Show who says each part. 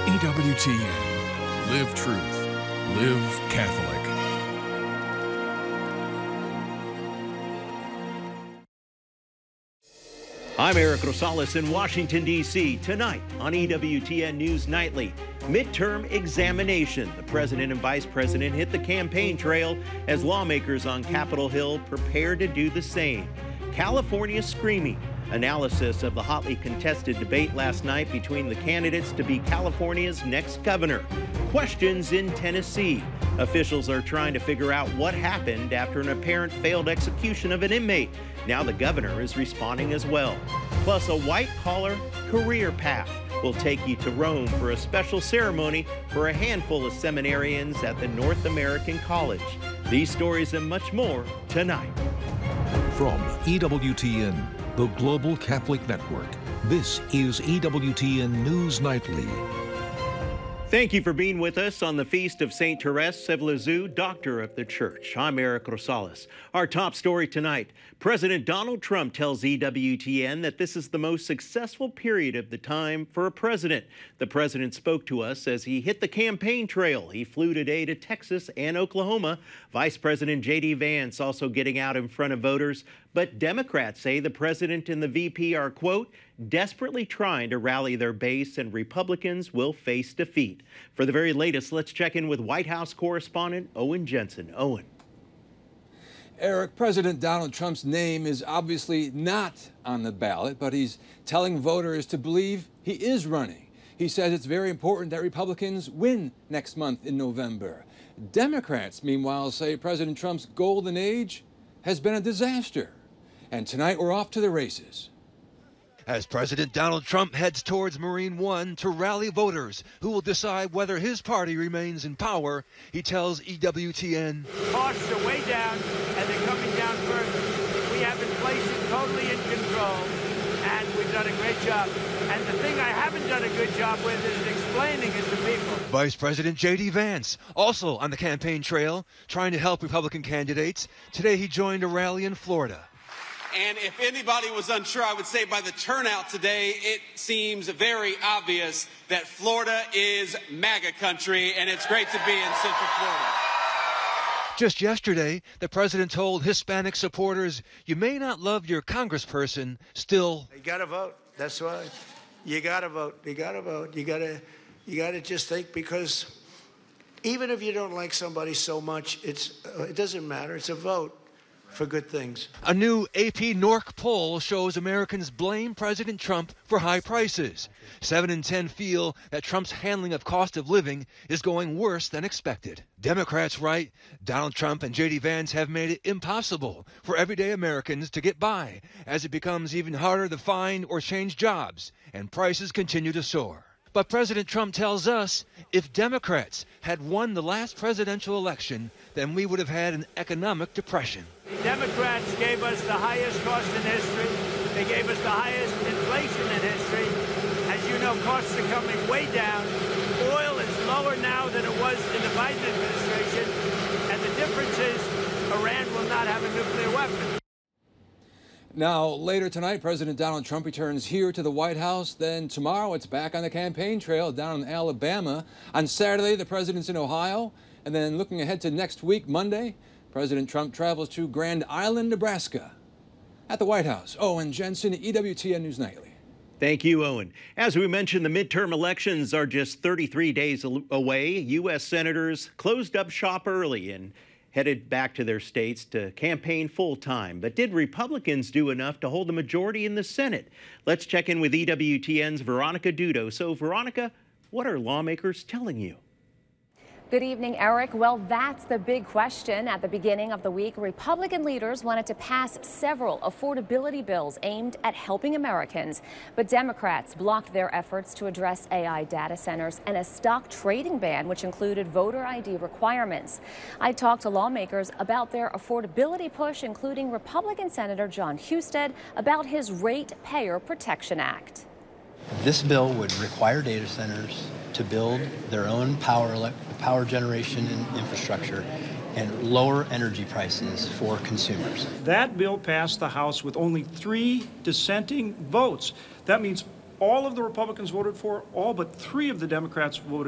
Speaker 1: EWTN. Live truth. Live Catholic.
Speaker 2: I'm Eric Rosales in Washington, D.C. Tonight on EWTN News Nightly. Midterm examination. The president and vice president hit the campaign trail as lawmakers on Capitol Hill prepare to do the same. California screaming. Analysis of the hotly contested debate last night between the candidates to be California's next governor. Questions in Tennessee. Officials are trying to figure out what happened after an apparent failed execution of an inmate. Now the governor is responding as well. Plus, a white-collar career path will take you to Rome for a special ceremony for a handful of seminarians at the North American College. These stories and much more tonight.
Speaker 1: From EWTN, the Global Catholic Network, this is EWTN News Nightly.
Speaker 2: Thank you for being with us on the Feast of St. Therese of Lisieux, Doctor of the Church. I'm Eric Rosales. Our top story tonight, President Donald Trump tells EWTN that this is the most successful period of the time for a president. The president spoke to us as he hit the campaign trail. He flew today to Texas and Oklahoma. Vice President J.D. Vance also getting out in front of voters. But Democrats say the president and the VP are, quote, desperately trying to rally their base and Republicans will face defeat. For the very latest, let's check in with White House correspondent Owen Jensen. Owen.
Speaker 3: Eric, President Donald Trump's name is obviously not on the ballot, but he's telling voters to believe he is running. He says it's very important that Republicans win next month in November. Democrats, meanwhile, say President Trump's golden age has been a disaster. And tonight we're off to the races.
Speaker 4: As President Donald Trump heads towards Marine One to rally voters who will decide whether his party remains in power, he tells EWTN.
Speaker 5: Costs are way down, and they're coming down further. We have inflation totally in control, and we've done a great job. And the thing I haven't done a good job with is explaining it to people.
Speaker 4: Vice President J.D. Vance, also on the campaign trail, trying to help Republican candidates. Today he joined a rally in Florida.
Speaker 6: And if anybody was unsure, I would say by the turnout today, it seems very obvious that Florida is MAGA country, and it's great to be in Central Florida.
Speaker 4: Just yesterday, the president told Hispanic supporters, you may not love your congressperson, still.
Speaker 7: You got to vote. That's why. You got to vote. You got to vote. You got to just think, because even if you don't like somebody so much, it doesn't matter. It's a vote for good things.
Speaker 4: A new AP NORC poll shows Americans blame President Trump for high prices. 7 in 10 feel that Trump's handling of cost of living is going worse than expected. Democrats write, Donald Trump and J.D. Vance have made it impossible for everyday Americans to get by as it becomes even harder to find or change jobs, and prices continue to soar. But President Trump tells us if Democrats had won the last presidential election, then we would have had an economic depression.
Speaker 5: The Democrats gave us the highest cost in history. They gave us the highest inflation in history. As you know, costs are coming way down. Oil is lower now than it was in the Biden administration. And the difference is Iran will not have a nuclear weapon.
Speaker 3: Now, later tonight, President Donald Trump returns here to the White House. Then tomorrow, it's back on the campaign trail down in Alabama. On Saturday, the president's in Ohio. And then looking ahead to next week, Monday, President Trump travels to Grand Island, Nebraska. At the White House, Owen Jensen, EWTN News Nightly.
Speaker 2: Thank you, Owen. As we mentioned, the midterm elections are just 33 days away. U.S. senators closed up shop early and headed back to their states to campaign full-time. But did Republicans do enough to hold a majority in the Senate? Let's check in with EWTN's Veronica Dudo. So, Veronica, what are lawmakers telling you?
Speaker 8: Good evening, Eric. Well, that's the big question. At the beginning of the week, Republican leaders wanted to pass several affordability bills aimed at helping Americans. But Democrats blocked their efforts to address AI data centers and a stock trading ban, which included voter ID requirements. I talked to lawmakers about their affordability push, including Republican Senator Jon Husted, about his Ratepayer Protection Act.
Speaker 9: This bill would require data centers to build their own power generation and infrastructure and lower energy prices for consumers.
Speaker 10: That bill passed the House with only 3 dissenting votes. That means all of the Republicans voted for, all but 3 of the Democrats voted